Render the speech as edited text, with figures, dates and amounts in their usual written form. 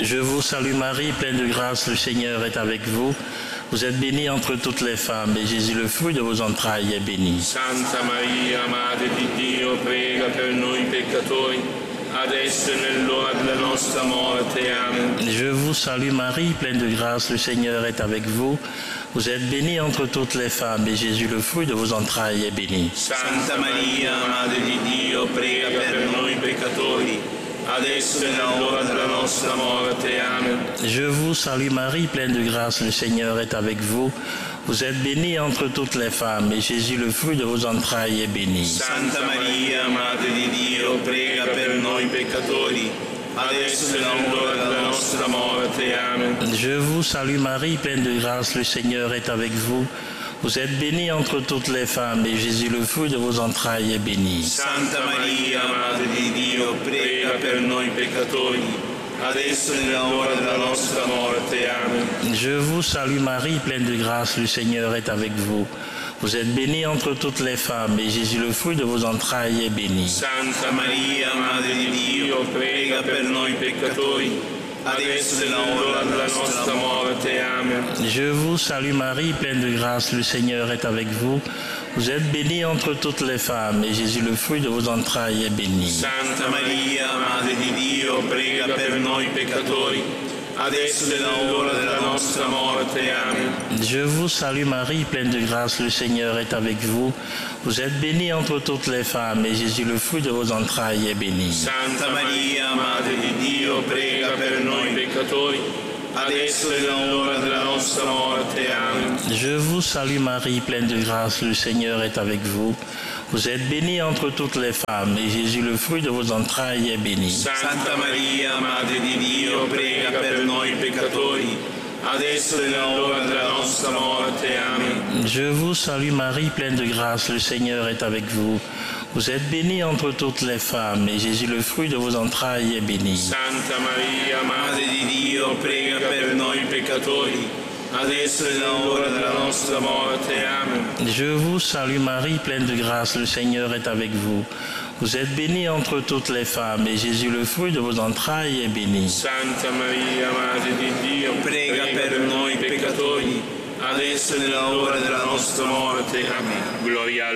Je vous salue Marie, pleine de grâce, le Seigneur est avec vous. Vous êtes bénie entre toutes les femmes, et Jésus, le fruit de vos entrailles, est béni. Santa Maria, Madre di Dio, prega per noi peccatori, adesso e nell'ora della nostra morte. Amen. Je vous salue Marie, pleine de grâce, le Seigneur est avec vous. Vous êtes bénie entre toutes les femmes, et Jésus, le fruit de vos entrailles, est béni. Santa Maria, Madre di Dio, prega per noi peccatori, adesso e nell'ora della nostra morte. Amen. Je vous salue Marie, pleine de grâce, le Seigneur est avec vous. Vous êtes bénie entre toutes les femmes, et Jésus, le fruit de vos entrailles, est béni. Santa Maria, Madre di Dio, prega per noi peccatori, adesso e nell'ora della nostra morte. Amen. Je vous salue Marie, pleine de grâce, le Seigneur est avec vous. Vous êtes bénie entre toutes les femmes, et Jésus, le fruit de vos entrailles, est béni. Santa Maria, Madre di Dio, prega per noi peccatori, adesso e nell'ora della nostra morte. Amen. Je vous salue Marie, pleine de grâce, le Seigneur est avec vous. Vous êtes bénie entre toutes les femmes, et Jésus, le fruit de vos entrailles, est béni. Santa Maria, Madre di Dio, prega per noi peccatori, adesso e nell'ora della nostra morte. Amen. Je vous salue Marie, pleine de grâce, le Seigneur est avec vous. Vous êtes bénie entre toutes les femmes, et Jésus, le fruit de vos entrailles, est béni. Santa Maria, Madre di Dio, prega per noi peccatori, adesso e nell'ora della nostra morte. Amen. Je vous salue Marie, pleine de grâce, le Seigneur est avec vous. Vous êtes bénie entre toutes les femmes, et Jésus, le fruit de vos entrailles, est béni. Santa Maria, Madre di Dio, prega per noi peccatori, adesso e nell'ora della nostra morte. Amen. Je vous salue Marie, pleine de grâce, le Seigneur est avec vous. Vous êtes bénie entre toutes les femmes, et Jésus, le fruit de vos entrailles, est béni. Santa Maria, Madre di Dio, prega per noi peccatori, adesso e nell'ora della nostra morte. Amen. Je vous salue Marie, pleine de grâce, le Seigneur est avec vous. Vous êtes bénie entre toutes les femmes, et Jésus, le fruit de vos entrailles, est béni. Santa Maria, Madre di Dio, prega per noi peccatori, adesso e nell'ora della nostra morte. Amen. Je vous salue Marie, pleine de grâce, le Seigneur est avec vous. Vous êtes bénie entre toutes les femmes, et Jésus, le fruit de vos entrailles, est béni. Santa Maria, Madre di Dio, prega per noi peccatori, adesso e nell'ora della nostra morte. Amen. Gloria